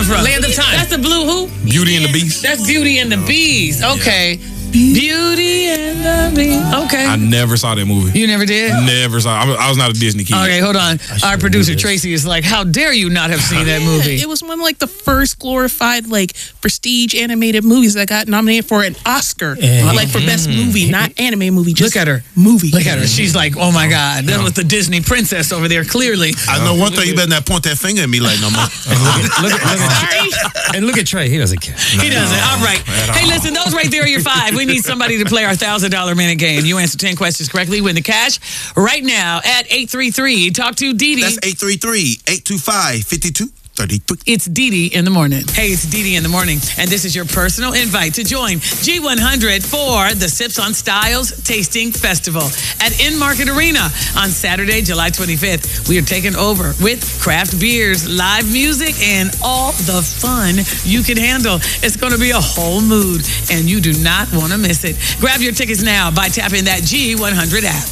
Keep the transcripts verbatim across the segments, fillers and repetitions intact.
one from? Land of Time. That's the blue who? Beauty and the Beast. That's Beauty and the Beast. Okay. Beauty and the Beast. Okay. I never saw that movie. You never did? Never saw. I was, I was not a Disney kid. Okay, hold on. Our producer Tracy is like, "How dare you not have seen that movie?" It was one of like the first glorified like prestige animated movies that got nominated for an Oscar, Yeah. like for best movie, not anime movie. Just Look at her. movie. Look at her. She's like, "Oh my God, that was the Disney princess over there." Clearly. I know one thing. You better not point that finger at me like no more. Look at, look at, and look at Trey. He doesn't care. He doesn't. All right. Hey, listen, those right there are your five. We need somebody to play our one thousand dollars minute game. You answer ten questions correctly, win the cash right now at eight three three. Talk to Dee Dee. That's eight three three, eight two five, five two three three. It's Dee Dee in the morning. Hey, it's Dee Dee in the morning, and this is your personal invite to join G one hundred for the Sips on Styles Tasting Festival at In Market Arena on Saturday, July twenty-fifth. We are taking over with craft beers, live music, and all the fun you can handle. It's going to be a whole mood, and you do not want to miss it. Grab your tickets now by tapping that G one hundred app.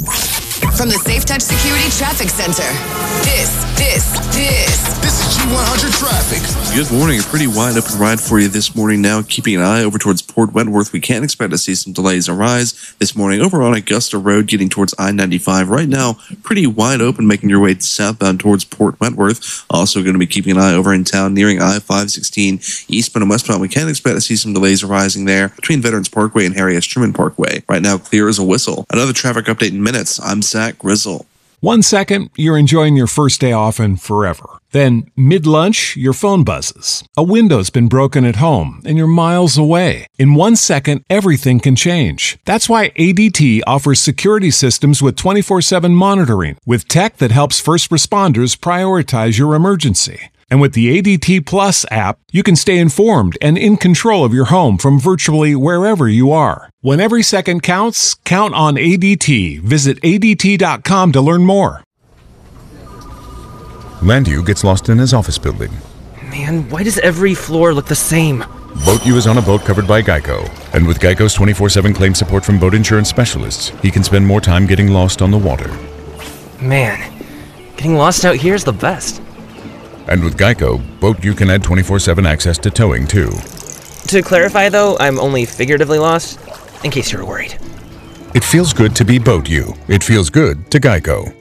From the Safe Touch Security Traffic Center, this, this, this. This is G one hundred Traffic. Good morning. A pretty wide open ride for you this morning now. Keeping an eye over towards Port Wentworth. We can expect to see some delays arise this morning over on Augusta Road getting towards I ninety-five. Right now, pretty wide open making your way southbound towards Port Wentworth. Also going to be keeping an eye over in town nearing I five sixteen eastbound and westbound. We can expect to see some delays arising there between Veterans Parkway and Harry S. Truman Parkway. Right now, clear as a whistle. Another traffic update in minutes. I'm Zach Grizzle. One second, you're enjoying your first day off and forever. Then, mid-lunch, your phone buzzes. A window's been broken at home, and you're miles away. In one second, everything can change. That's why A D T offers security systems with twenty-four seven monitoring, with tech that helps first responders prioritize your emergency. And with the A D T Plus app, you can stay informed and in control of your home from virtually wherever you are. When every second counts, count on A D T. Visit A D T dot com to learn more. Landu gets lost in his office building. Man, why does every floor look the same? BoatU is on a boat covered by Geico. And with Geico's twenty-four seven claim support from boat insurance specialists, he can spend more time getting lost on the water. Man, getting lost out here is the best. And with Geico, BoatU can add twenty-four seven access to towing, too. To clarify, though, I'm only figuratively lost, in case you were worried. It feels good to be BoatU. It feels good to Geico.